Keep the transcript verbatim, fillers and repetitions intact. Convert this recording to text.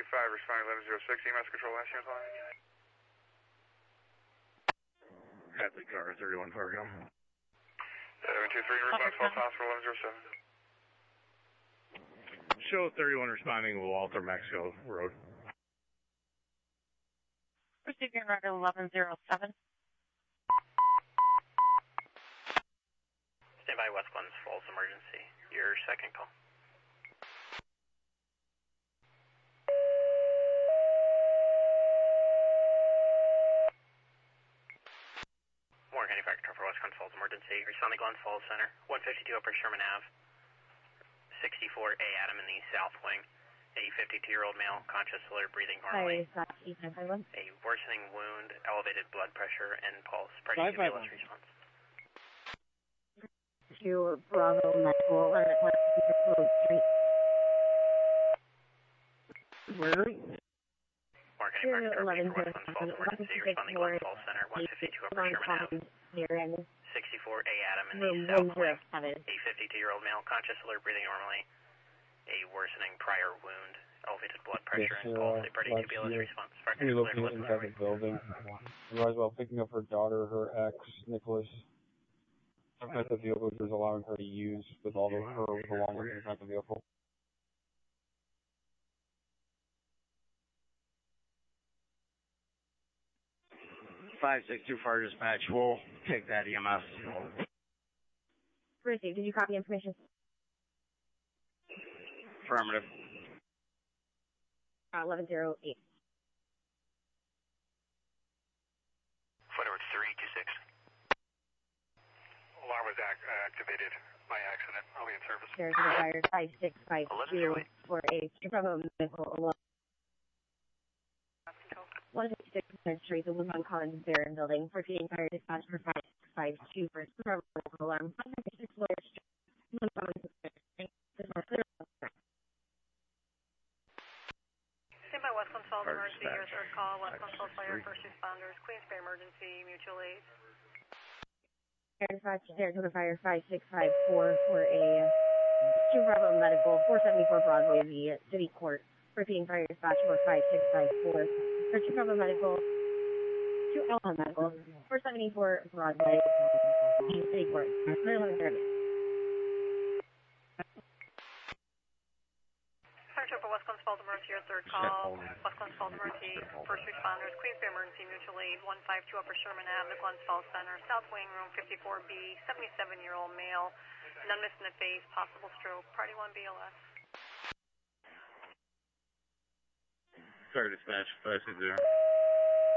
five, responding eleven zero six, E M S control, last unit line. Hadley car, thirty-one Fargo. seven two three, response, Falls Hospital, eleven zero seven. Show thirty-one responding, Walter, Mexico Road. Receiving record eleven zero seven. Stand by, West Glens Falls emergency. Your second call. Warren County Fire Control for West Glens Falls emergency. Responding Glens Falls Center, one fifty-two Upper Sherman Avenue, sixty-four A Adam in the south wing. A fifty-two-year-old male, conscious, alert, breathing normally. Hi, E nine five one. A worsening wound, elevated blood pressure, and pulse. Pregnant ambulance response. To Bravo Medical on West Road Street. Where? Warren County Fire Control for West Glens Falls emergency. Responding Glens Falls Center, one fifty-two Upper Sherman Avenue, sixty-four A Adam in the south wing. A fifty-two-year-old male, conscious, alert, breathing normally. A worsening prior wound, elevated blood pressure, and pulse. A pretty ambulance response. We're looking inside the building. As well, picking up her daughter, her ex, Nicholas. I've got the vehicle she was allowing her to use with all of her belongings inside the vehicle. five six two Fire Dispatch, we'll take that E M S. Received. Did you copy information? Affirmative. Uh, eleven zero eight. Footwork three two six. Alarm was act activated by accident. I'll be in service. There's a fire five six five two for a Bravo Medical alone. one fifty-six Street, the Luzon Collins Baron Building, repeating fire dispatch for five six five two for Bravo Medical alarm. five fifty-six Lawyer Street, Luzon Collins Baron. Stand by West Glens Falls emergency, your third call. West Glens Falls Fire, first responders, Queensbury emergency, mutual aid. Fire dispatch, Saratoga Fire five six five four for a two Bravo Medical, four seventy-four Broadway, the City Court. Repeating fire dispatch for five six five four for two Bravo Medical, two Alpha Medical, four seventy-four Broadway, the City Court. Maryland service. Saratoga West Glens Falls emergency, your third call. West Glens Falls emergency, first responders, Queensbury emergency, mutual aid, one five two Upper Sherman Avenue, Glens Falls Center, South Wing, room fifty-four B, seventy-seven-year-old male, none missed in the face, possible stroke, party one B L S. Fire Dispatch, five six zero.